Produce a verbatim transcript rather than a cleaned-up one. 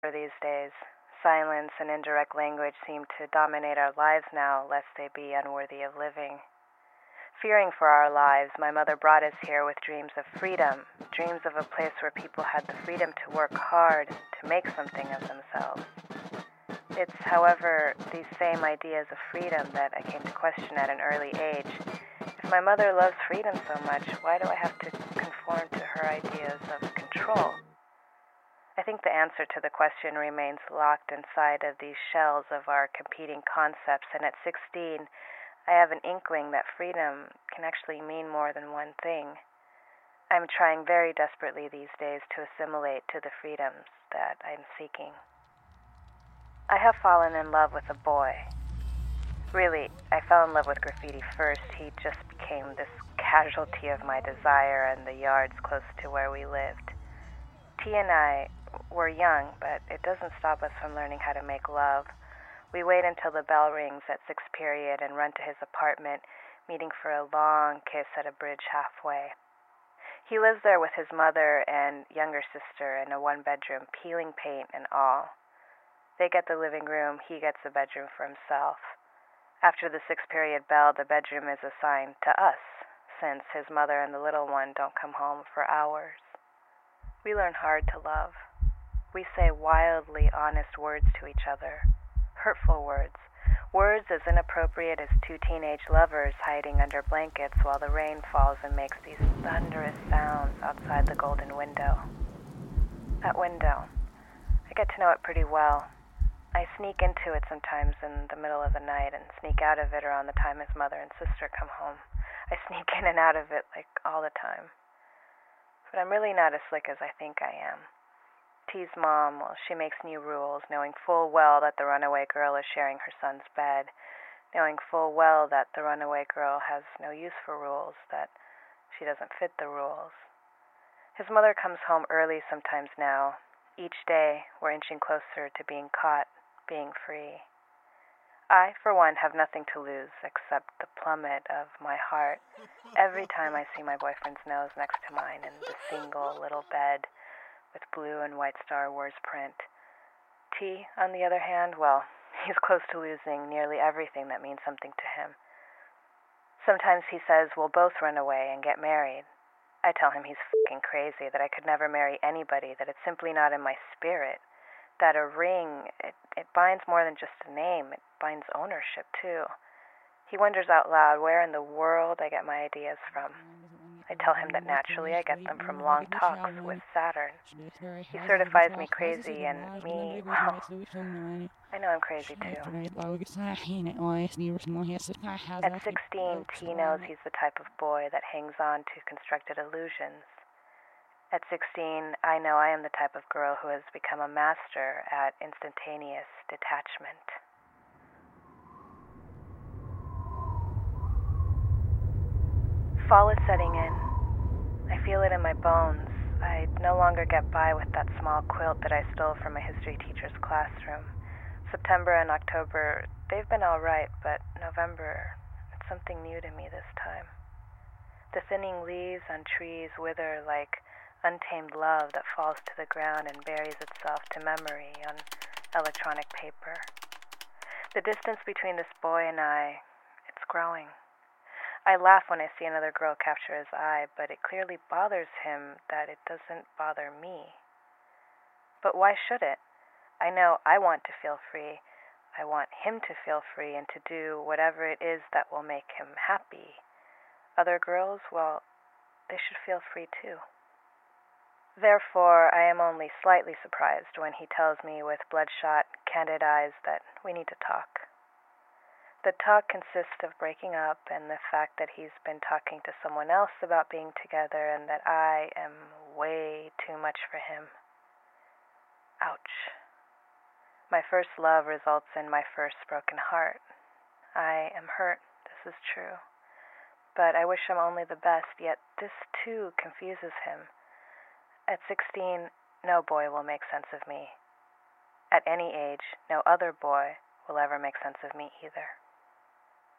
For these days, silence and indirect language seem to dominate our lives now, lest they be unworthy of living. Fearing for our lives, my mother brought us here with dreams of freedom, dreams of a place where people had the freedom to work hard, to make something of themselves. It's, however, these same ideas of freedom that I came to question at an early age. If my mother loves freedom so much, why do I have to conform to her ideas of control? I think the answer to the question remains locked inside of these shells of our competing concepts, and at sixteen, I have an inkling that freedom can actually mean more than one thing. I'm trying very desperately these days to assimilate to the freedoms that I'm seeking. I have fallen in love with a boy. Really, I fell in love with graffiti first. He just became this casualty of my desire in the yards close to where we lived. T and I were young, but it doesn't stop us from learning how to make love. We wait until the bell rings at sixth period and run to his apartment, meeting for a long kiss at a bridge halfway. He lives there with his mother and younger sister in a one-bedroom, peeling paint and all. They get the living room, he gets the bedroom for himself. After the sixth period bell, the bedroom is assigned to us, since his mother and the little one don't come home for hours. We learn hard to love. We say wildly honest words to each other. Hurtful words. Words as inappropriate as two teenage lovers hiding under blankets while the rain falls and makes these thunderous sounds outside the golden window. That window. I get to know it pretty well. I sneak into it sometimes in the middle of the night and sneak out of it around the time his mother and sister come home. I sneak in and out of it like all the time. But I'm really not as slick as I think I am. T's mom, well, she makes new rules, knowing full well that the runaway girl is sharing her son's bed, knowing full well that the runaway girl has no use for rules, that she doesn't fit the rules. His mother comes home early sometimes now. Each day, we're inching closer to being caught, being free. I, for one, have nothing to lose except the plummet of my heart every time I see my boyfriend's nose next to mine in the single little bed with blue and white Star Wars print. T, on the other hand, well, he's close to losing nearly everything that means something to him. Sometimes he says we'll both run away and get married. I tell him he's fucking crazy, that I could never marry anybody, that it's simply not in my spirit, that a ring, it, it binds more than just a name, it binds ownership too. He wonders out loud where in the world I get my ideas from. I tell him that naturally I get them from long talks with Saturn. He certifies me crazy, and me, well, I know I'm crazy too. At sixteen, T knows he's the type of boy that hangs on to constructed illusions. At sixteen, I know I am the type of girl who has become a master at instantaneous detachment. Fall is setting in. I feel it in my bones. I no longer get by with that small quilt that I stole from a history teacher's classroom. September and October, they've been all right, but November, it's something new to me this time. The thinning leaves on trees wither like untamed love that falls to the ground and buries itself to memory on electronic paper. The distance between this boy and I, it's growing. I laugh when I see another girl capture his eye, but it clearly bothers him that it doesn't bother me. But why should it? I know I want to feel free. I want him to feel free and to do whatever it is that will make him happy. Other girls, well, they should feel free too. Therefore, I am only slightly surprised when he tells me with bloodshot, candid eyes that we need to talk. The talk consists of breaking up and the fact that he's been talking to someone else about being together and that I am way too much for him. Ouch. My first love results in my first broken heart. I am hurt, this is true. But I wish him only the best, yet this too confuses him. At sixteen, no boy will make sense of me. At any age, no other boy will ever make sense of me either.